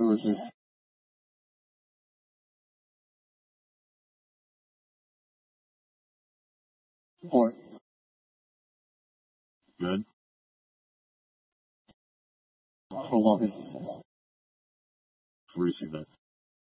sources. Support. Good. Hold on. Where do you see that?